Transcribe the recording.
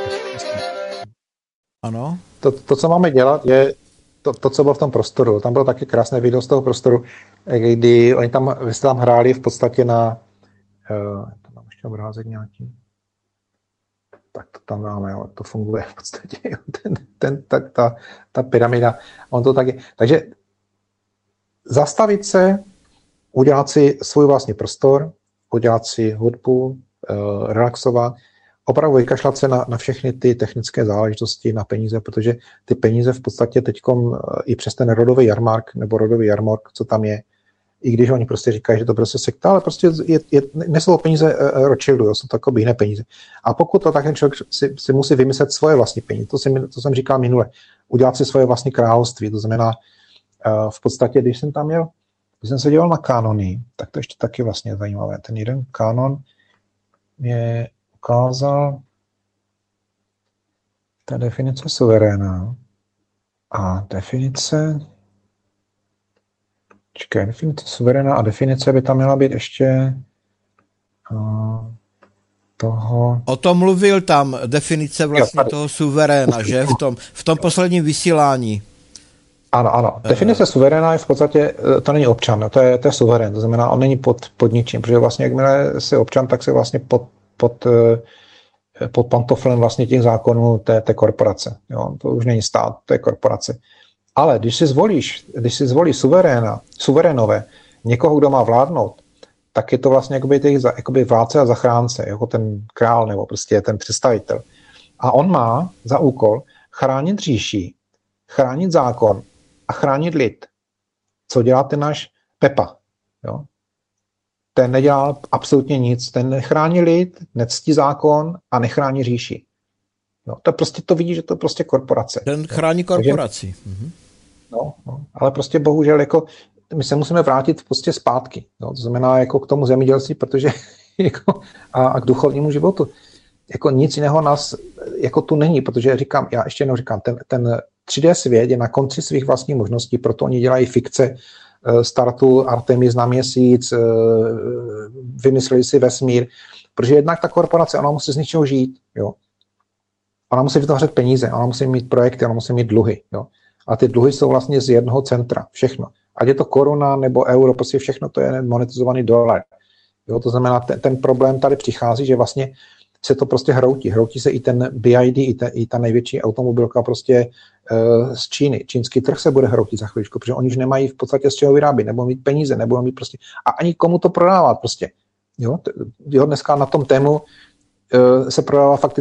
Ano. To, co máme dělat, je to, co bylo v tom prostoru. Tam bylo taky krásné video z toho prostoru, kdy oni vy jste tam hráli v podstatě na to mám ještě obrázek nějaký. Tak to tam dáme, jo, to funguje v podstatě, jo, ta pyramida, on to taky. Takže zastavit se, udělat si svůj vlastní prostor, udělat si hudbu, relaxovat, opravdu vykašlat se na všechny ty technické záležitosti, na peníze, protože ty peníze v podstatě teďkom i přes ten rodový jarmark nebo rodový jarmark, co tam je, i když oni prostě říkají, že to prostě sekta, ale prostě nesou peníze Rothschildu, jsou takové jiné peníze. A pokud to tak člověk si musí vymyslet svoje vlastní peníze, to jsem říkal minule, udělat si svoje vlastní království, to znamená v podstatě, když jsem se díval na kanony, tak to ještě taky vlastně zajímavé. Ten jeden kanon mě ukázal ta definice suveréna a definice suveréna a definice by tam měla být ještě toho... O tom mluvil tam definice vlastně toho suveréna, že? V tom posledním vysílání. Ano. Definice suveréna je v podstatě, to není občan, to je suverén, to znamená, on není pod ničím, protože vlastně jakmile jsi občan, tak si vlastně pod pantoflem vlastně těch zákonů té korporace. Jo? To už není stát, to je korporace. Ale když si zvolíš suverénové, někoho, kdo má vládnout, tak je to vlastně jakoby vládce a zachránce, jako ten král nebo prostě ten představitel. A on má za úkol chránit říši, chránit zákon a chránit lid. Co dělá ten náš Pepa? Jo? Ten nedělá absolutně nic, ten nechrání lid, nectí zákon a nechrání říši. No, to prostě to vidí, že to je prostě korporace. Ten chrání korporaci. No, ale prostě bohužel jako my se musíme vrátit prostě zpátky. No, to znamená jako k tomu zemědělství, protože jako, a k duchovnímu životu. Jako nic jiného nás jako tu není, protože říkám, já ještě jednou říkám, ten 3D svět je na konci svých vlastních možností, proto oni dělají fikce startu Artemis na měsíc, vymysleli si vesmír, protože jednak ta korporace, ona musí z něčeho žít, jo. Ona musí vytvářet peníze, ona musí mít projekty, ona musí mít dluhy, jo. A ty dluhy jsou vlastně z jednoho centra, všechno. Ať je to koruna nebo euro, prostě všechno to je monetizovaný dolar. Jo, to znamená, ten problém tady přichází, že vlastně se to prostě hroutí. Hroutí se i ten BID, i ta největší automobilka prostě z Číny. Čínský trh se bude hroutit za chvíličku, protože oni už nemají v podstatě z čeho vyrábět, nebudou mít peníze, nebudou mít prostě a ani komu to prodávat prostě. Jo, dneska na tom tému se prodává fakticky